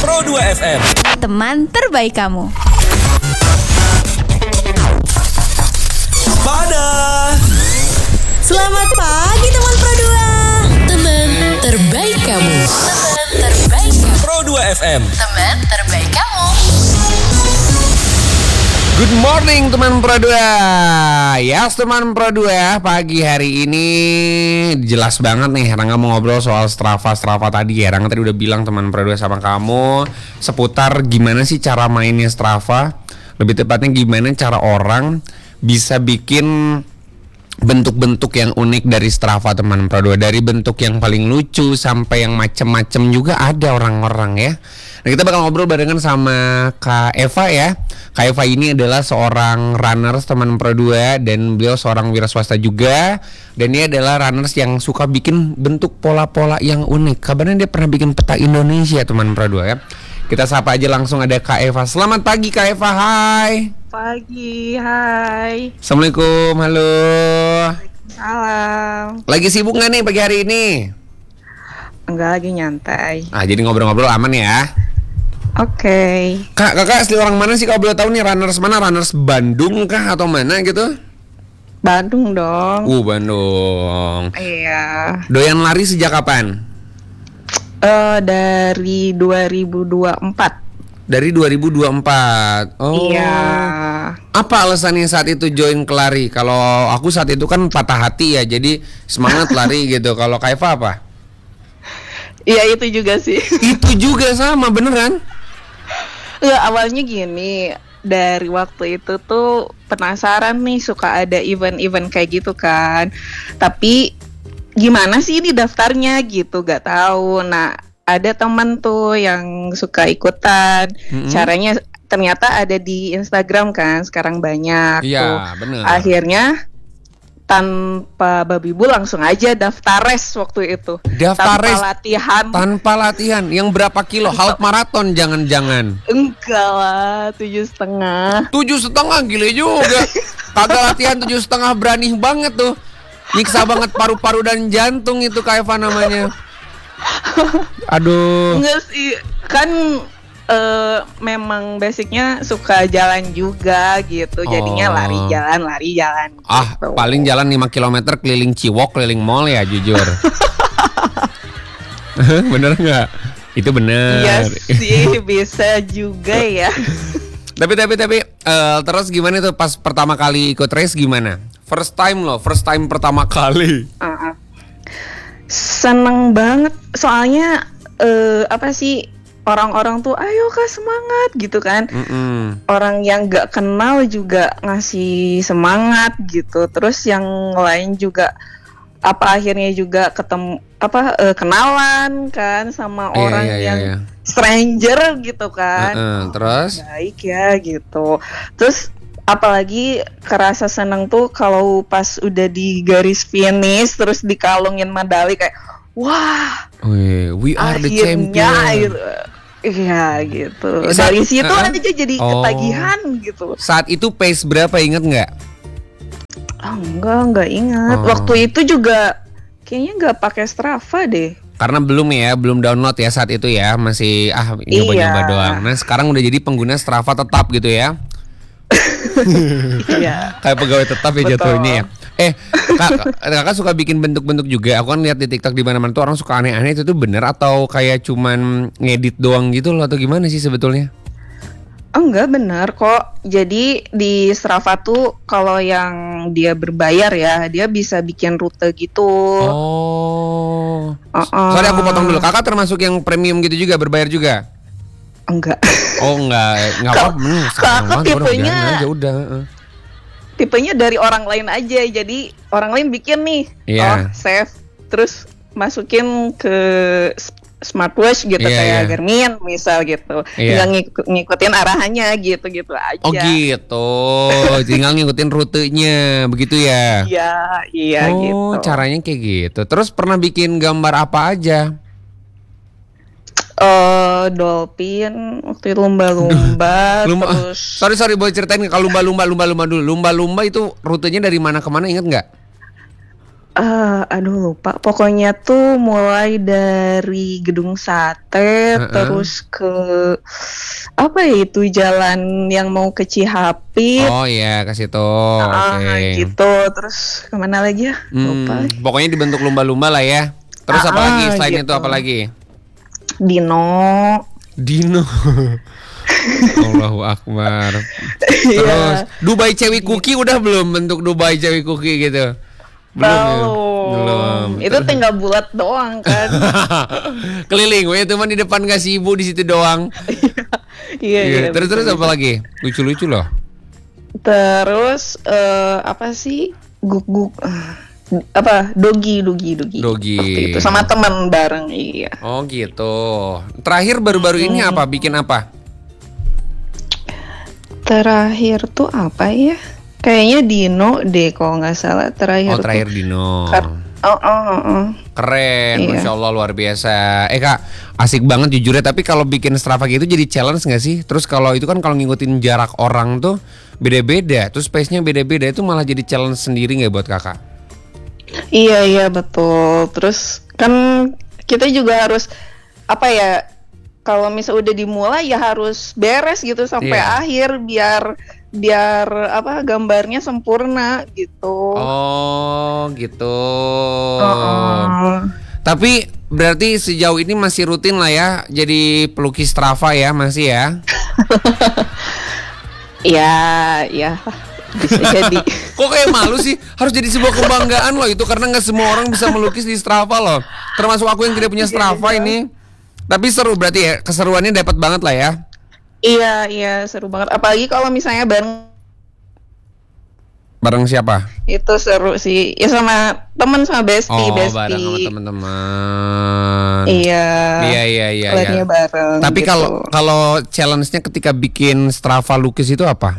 Pro 2 FM, teman terbaik kamu. pada Selamat pagi teman Pro 2. Teman terbaik kamu. Teman terbaik kamu. Pro 2 FM. Teman terbaik kamu. Good morning teman Pro 2. Yes teman Pro 2, pagi hari ini jelas banget nih Rangga mau ngobrol soal Strava tadi ya. Rangga tadi udah bilang teman Pro 2 sama kamu seputar gimana sih cara mainnya Strava. Lebih tepatnya gimana cara orang bisa bikin bentuk-bentuk yang unik dari Strava teman Pro 2. Dari bentuk yang paling lucu sampai yang macem-macem juga ada orang-orang ya. Nah, kita bakal ngobrol barengan sama Kak Eva ya. Kak Eva ini adalah seorang runners teman Pro 2 dan beliau seorang wira swasta juga. Dan dia adalah runners yang suka bikin bentuk pola-pola yang unik. Kabarnya dia pernah bikin peta Indonesia teman Pro 2 ya. Kita sapa aja langsung ada Kak Eva. Selamat pagi Kak Eva, hai. Pagi, hai. Assalamualaikum, halo. Salam. Lagi sibuk gak nih pagi hari ini? Enggak, lagi nyantai. Jadi ngobrol-ngobrol aman ya. Oke. Kakak asli orang mana sih kalau boleh tahu nih, runners mana? Runners Bandung kah atau mana gitu? Bandung dong. Bandung. Iya. Doyan lari sejak kapan? Dari 2024. Dari 2024. Oh. Iya. Apa alasannya saat itu join ke lari? Kalau aku saat itu kan patah hati ya, jadi semangat lari gitu. Kalau Kak Eva apa? Iya, itu juga sih. Itu juga sama, beneran? Awalnya gini, dari waktu itu tuh penasaran nih, suka ada event-event kayak gitu kan. Tapi gimana sih ini daftarnya gitu, gak tahu. Nah, ada teman tuh yang suka ikutan. Caranya ternyata ada di Instagram kan, sekarang banyak tuh. Iya, bener. Akhirnya tanpa babi bu langsung aja daftar race waktu itu. Daftar race? Tanpa latihan. Yang berapa kilo? Half maraton jangan-jangan? Enggak lah, 7,5. 7,5 gila juga. Kagak latihan 7,5 berani banget tuh. Nyiksa banget paru-paru dan jantung itu Kak Eva namanya. Aduh. Enggak sih, kan memang basicnya suka jalan juga gitu. Jadinya lari jalan gitu. Paling jalan 5 km keliling Ciwok, keliling mall ya jujur. Bener nggak? Itu bener. Iya sih, bisa juga ya. Tapi terus gimana tuh pas pertama kali ikut race gimana? First time pertama kali. Seneng banget, soalnya orang-orang tuh ayo Kak semangat gitu kan. Orang yang gak kenal juga ngasih semangat gitu. Terus yang lain juga akhirnya juga ketemu kenalan kan sama orang yang stranger gitu kan. Terus baik ya gitu. Terus apalagi kerasa seneng tuh kalau pas udah di garis finish terus dikalungin medali kayak wah, we are the champion. Iya gitu. Dari situ aja jadi ketagihan gitu. Saat itu pace berapa, inget nggak? Enggak ingat. Waktu itu juga kayaknya nggak pakai Strava deh. Karena belum download ya saat itu ya, masih nyoba-nyoba doang. Nah sekarang udah jadi pengguna Strava tetap gitu ya. Iya. Kayak pegawai tetap ya jatuhnya ya. Kakak suka bikin bentuk-bentuk juga. Aku kan lihat di TikTok di mana-mana tuh orang suka aneh-aneh. Itu tuh bener atau kayak cuman ngedit doang gitu loh atau gimana sih sebetulnya? Enggak, benar kok. Jadi di Strava tuh kalau yang dia berbayar ya, dia bisa bikin rute gitu. Sorry aku potong dulu. Kakak termasuk yang premium gitu juga, berbayar juga? Enggak. Enggak apa-apa. Kakak tipenya aja udah. Tipenya dari orang lain aja. Jadi orang lain bikin nih, save, terus masukin ke smartwatch gitu kayak Garmin misal gitu. Tinggal ngikutin arahannya gitu aja. Oh gitu. Tinggal ngikutin rutenya begitu ya. Iya gitu. Caranya kayak gitu. Terus pernah bikin gambar apa aja? Dolphin waktu itu lumba-lumba. Terus sorry boleh ceritain kalau lumba-lumba dulu. Lumba-lumba itu rutenya dari mana ke mana, inget nggak? Aduh lupa. Pokoknya tuh mulai dari Gedung Sate, terus ke apa ya itu jalan yang mau ke Cihapit. Oh iya, ke situ. Oke. Gitu. Terus kemana lagi ya? Lupa. Pokoknya dibentuk lumba-lumba lah ya. Terus apa lagi selain gitu. itu apa lagi? Dino. Allahu Akbar. Terus Dubai Cewi Cookie udah belum bentuk Dubai Cewi Cookie gitu? Belum. Itu tinggal bulat doang kan. Keliling, we teman di depan gak sibuk di situ doang. Iya. Terus apa lagi? Lucu-lucu loh. Terus apa sih? Guk apa? Dogi. Waktu itu sama teman bareng, iya. Oh gitu. Terakhir baru-baru ini apa? Bikin apa? Terakhir tuh apa ya? Kayaknya Dino deh kalau nggak salah terakhir. Oh terakhir Dino. Keren, Iya. Masya Allah luar biasa. Kak, asik banget jujur ya. Tapi kalau bikin Strava gitu jadi challenge nggak sih? Terus kalau itu kan kalau ngikutin jarak orang tuh beda-beda. Terus pace-nya beda-beda, itu malah jadi challenge sendiri nggak buat kakak? Iya betul. Terus kan kita juga harus apa ya? Kalau misalnya udah dimulai ya harus beres gitu sampai akhir biar apa gambarnya sempurna gitu. Oh gitu. Tapi berarti sejauh ini masih rutin lah ya jadi pelukis Strava ya, masih ya? Ya bisa jadi. Kok kayak malu sih? Harus jadi sebuah kebanggaan loh itu, karena nggak semua orang bisa melukis di Strava loh. Termasuk aku yang tidak punya Strava ini. Tapi seru berarti ya, keseruannya dapat banget lah ya. Iya seru banget. Apalagi kalau misalnya Bareng siapa? itu seru sih. Ya sama temen sama bestie. Bareng sama teman-teman. Iya. Iya. Keluarnya bareng. Tapi gitu. kalau challenge-nya ketika bikin Strava lukis itu apa?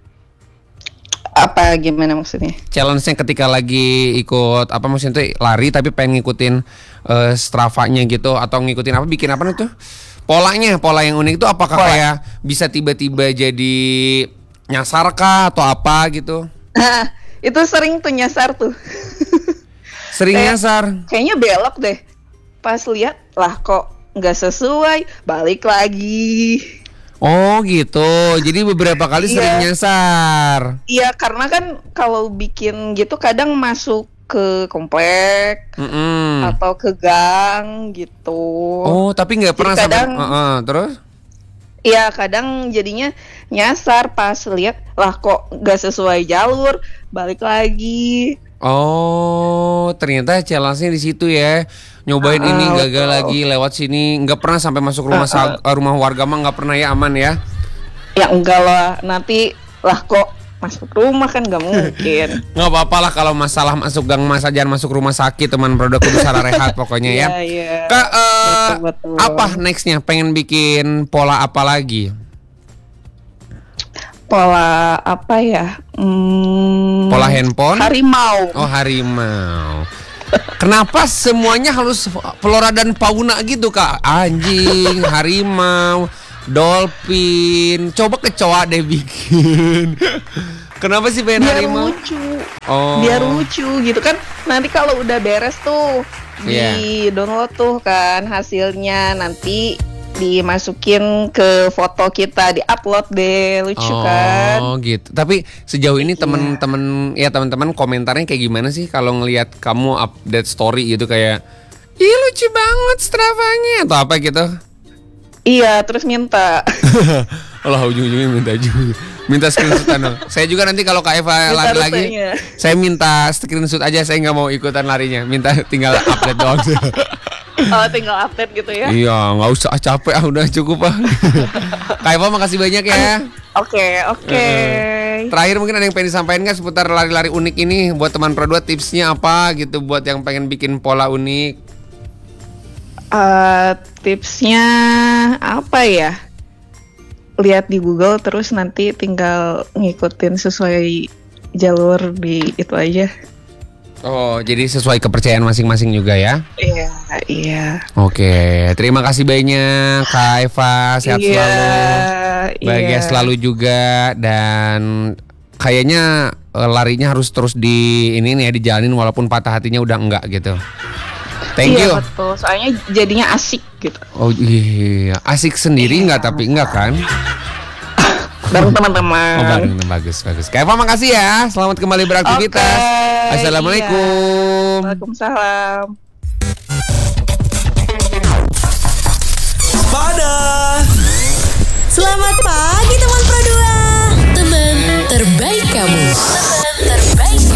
Apa gimana maksudnya? Challenge-nya ketika lagi ikut apa maksudnya itu lari tapi pengen ngikutin Strava-nya gitu atau ngikutin apa, bikin apa itu? Pola yang unik itu apakah kayak bisa tiba-tiba jadi nyasar kah atau apa gitu? Nah, itu sering tuh nyasar tuh. Sering nyasar. Kayaknya belok deh. Pas lihat lah kok nggak sesuai, balik lagi. Oh gitu. Jadi beberapa kali sering nyasar. Iya, karena kan kalau bikin gitu kadang masuk ke komplek atau ke gang gitu. Oh, tapi nggak pernah kadang, terus? Iya, kadang jadinya nyasar pas lihat lah kok nggak sesuai jalur, balik lagi. Oh, ternyata challenge-nya di situ ya. Nyobain ini gagal lagi, lewat sini nggak pernah sampai masuk rumah warga mah nggak pernah ya, aman ya? Ya enggak lah, nanti lah kok masuk rumah kan nggak mungkin. Nggak apa-apa lah kalau masalah masuk gang masa, jangan masuk rumah sakit, teman produk kudu salah rehat pokoknya ya. Iya. Kak, Betul. apa nextnya? Pengen bikin pola apa lagi? Pola apa ya? Pola handphone? Harimau. Oh, harimau. Kenapa semuanya harus flora dan fauna gitu, Kak? Anjing, harimau, dolphin. Coba kecoa deh bikin. Kenapa sih pengen Biar harimau? lucu. Oh. Biar lucu gitu kan. Nanti kalau udah beres tuh di download tuh kan hasilnya, nanti dimasukin ke foto kita, di-upload deh, lucu kan? Oh gitu. Tapi sejauh ini teman-teman komentarnya kayak gimana sih kalau ngelihat kamu update story gitu, kayak ih lucu banget Stravanya atau apa gitu? Iya, terus minta. Allah, ujung-ujungnya minta juga. Minta screenshotan dong. Saya juga nanti kalau Kak Eva lari lagi, saya minta screenshot aja, saya nggak mau ikutan larinya. Minta tinggal update doang. Oh, tinggal update gitu ya? Iya, nggak usah capek, udah cukup ah. Kak Eva makasih banyak ya. Oke. Terakhir mungkin ada yang pengen disampaikan nggak seputar lari-lari unik ini buat teman Pro 2, tipsnya apa gitu buat yang pengen bikin pola unik? Tipsnya apa ya? Lihat di Google terus nanti tinggal ngikutin sesuai jalur di itu aja. Oh, jadi sesuai kepercayaan masing-masing juga ya? Iya. Oke, terima kasih banyak Kak Eva, sehat selalu, bahagia selalu juga, dan kayaknya larinya harus terus di ini nih ya, dijalanin walaupun patah hatinya udah enggak gitu. Thank you. Iya betul, soalnya jadinya asik gitu. Oh iya, asik sendiri nggak tapi enggak kan? Bareng teman-teman. Oh bareng, bagus. Kak Eva makasih ya, selamat kembali beraktivitas. Oke, Assalamualaikum. Waalaikumsalam. Selamat pagi teman Pro 2. Teman terbaik kamu.